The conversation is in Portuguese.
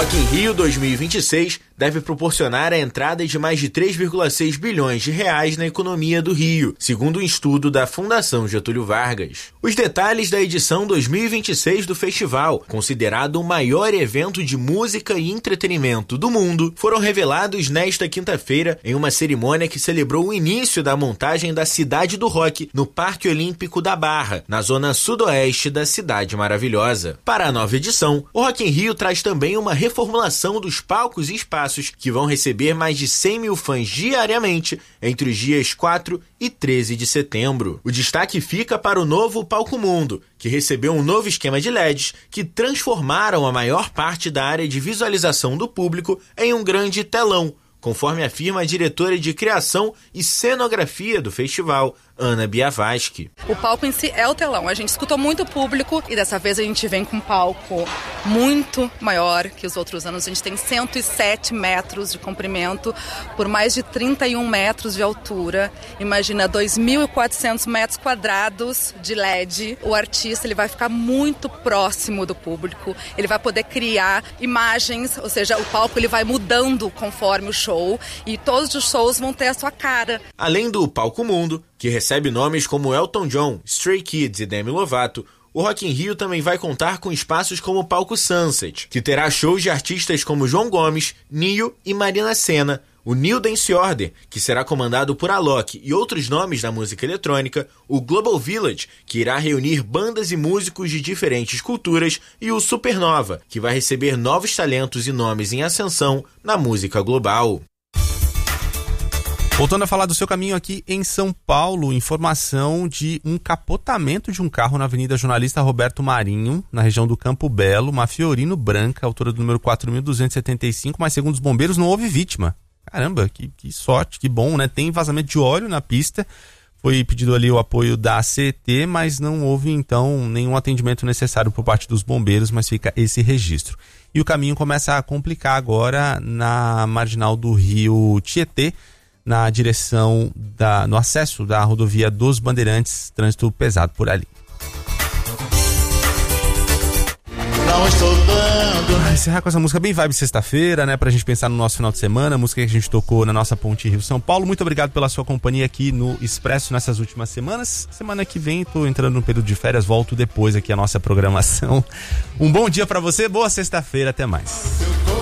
Rock in Rio 2026 deve proporcionar a entrada de mais de 3,6 bilhões de reais na economia do Rio, segundo um estudo da Fundação Getúlio Vargas. Os detalhes da edição 2026 do festival, considerado o maior evento de música e entretenimento do mundo, foram revelados nesta quinta-feira em uma cerimônia que celebrou o início da montagem da Cidade do Rock no Parque Olímpico da Barra, na zona sudoeste da Cidade Maravilhosa. Para a nova edição, o Rock in Rio traz também uma reformulação dos palcos e espaços que vão receber mais de 100 mil fãs diariamente entre os dias 4 e 13 de setembro. O destaque fica para o novo Palco Mundo, que recebeu um novo esquema de LEDs que transformaram a maior parte da área de visualização do público em um grande telão, conforme afirma a diretora de criação e cenografia do festival, Ana Biavaschi. O palco em si é o telão. A gente escutou muito o público e dessa vez a gente vem com um palco muito maior que os outros anos. A gente tem 107 metros de comprimento por mais de 31 metros de altura. Imagina 2.400 metros quadrados de LED. O artista ele vai ficar muito próximo do público. Ele vai poder criar imagens, ou seja, o palco ele vai mudando conforme o show e todos os shows vão ter a sua cara. Além do Palco Mundo, que recebe nomes como Elton John, Stray Kids e Demi Lovato, o Rock in Rio também vai contar com espaços como o Palco Sunset, que terá shows de artistas como João Gomes, Nio e Marina Sena, o New Dance Order, que será comandado por Alok e outros nomes da música eletrônica, o Global Village, que irá reunir bandas e músicos de diferentes culturas, e o Supernova, que vai receber novos talentos e nomes em ascensão na música global. Voltando a falar do seu caminho aqui em São Paulo, informação de um capotamento de um carro na Avenida Jornalista Roberto Marinho, na região do Campo Belo, uma Fiorino branca, altura do número 4.275, mas segundo os bombeiros não houve vítima. Caramba, que sorte, que bom, né? Tem vazamento de óleo na pista, foi pedido ali o apoio da ACT, mas não houve então nenhum atendimento necessário por parte dos bombeiros, mas fica esse registro. E o caminho começa a complicar agora na marginal do Rio Tietê, na direção no acesso da rodovia dos Bandeirantes, trânsito pesado por ali. Não estou dando. Encerrar com essa música bem vibe sexta-feira, né? Pra gente pensar no nosso final de semana, música que a gente tocou na nossa ponte Rio-São Paulo. Muito obrigado pela sua companhia aqui no Expresso nessas últimas semanas. Semana que vem tô entrando no período de férias, volto depois aqui a nossa programação. Um bom dia pra você, boa sexta-feira, até mais.